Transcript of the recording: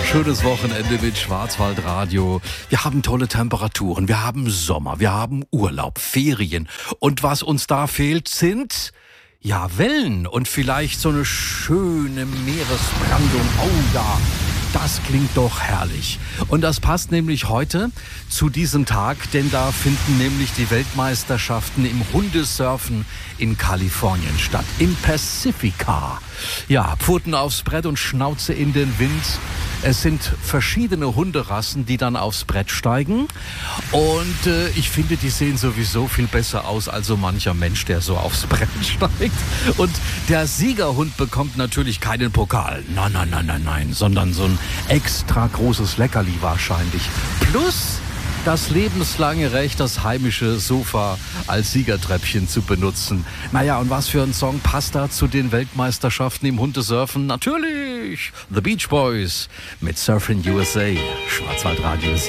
Schönes Wochenende mit Schwarzwaldradio. Wir haben tolle Temperaturen, wir haben Sommer, wir haben Urlaub, Ferien. Und was uns da fehlt, sind Wellen und vielleicht so eine schöne Meeresbrandung. Oh ja, das klingt doch herrlich. Und das passt nämlich heute zu diesem Tag, denn da finden nämlich die Weltmeisterschaften im Hundesurfen in Kalifornien statt, im Pacifica. Ja, Pfoten aufs Brett und Schnauze in den Wind. Es sind verschiedene Hunderassen, die dann aufs Brett steigen. Und ich finde, die sehen sowieso viel besser aus als so mancher Mensch, der so aufs Brett steigt. Und der Siegerhund bekommt natürlich keinen Pokal. Nein, sondern so ein extra großes Leckerli wahrscheinlich. Plus das lebenslange Recht, das heimische Sofa als Siegertreppchen zu benutzen. Naja, und was für ein Song passt da zu den Weltmeisterschaften im Hundesurfen? Natürlich The Beach Boys mit Surfing USA. Schwarzwaldradio ist